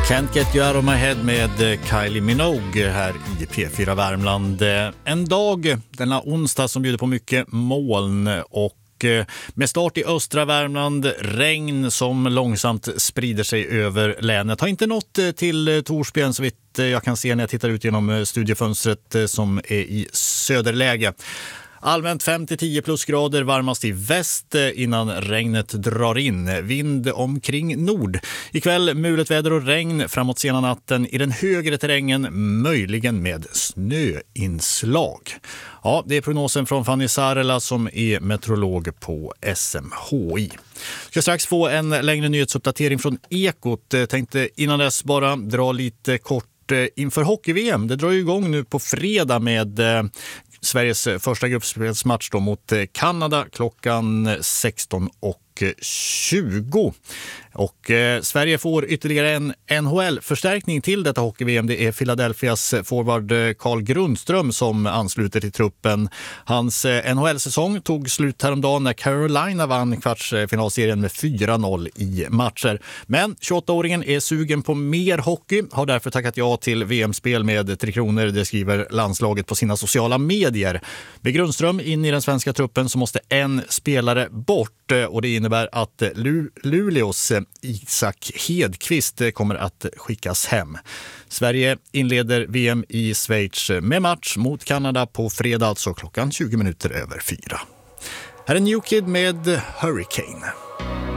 Can't Get You Out of My Head med Kylie Minogue här i P4 Värmland. En dag, denna onsdag, som bjuder på mycket moln och med start i östra Värmland, regn som långsamt sprider sig över länet. Har inte nått till Torsbyen så vitt jag kan se när jag tittar ut genom studiefönstret som är i söderläge. Allmänt 5-10 plusgrader, varmast i väst innan regnet drar in. Vind omkring nord. Ikväll mulet väder och regn framåt sena natten i den högre terrängen, möjligen med snöinslag. Ja, det är prognosen från Fanny Sarela som är meteorolog på SMHI. Ska strax få en längre nyhetsuppdatering från Ekot. Tänkte innan dess bara dra lite kort inför hockey-VM. Det drar ju igång nu på fredag med Sveriges första gruppspelsmatch då mot Kanada klockan 16:20. Och Sverige får ytterligare en NHL-förstärkning till detta hockey-VM. Det är Philadelphias forward Carl Grundström som ansluter till truppen. Hans NHL-säsong tog slut häromdagen när Carolina vann kvartsfinalserien med 4-0 i matcher. Men 28-åringen är sugen på mer hockey, har därför tackat ja till VM-spel med 3 kronor. Det skriver landslaget på sina sociala medier. Med Grundström in i den svenska truppen så måste en spelare bort, och det innebär att Luleås Isak Hedqvist kommer att skickas hem. Sverige inleder VM i Schweiz med match mot Kanada på fredag, alltså klockan 4:20. Här är New Kid med Hurricane.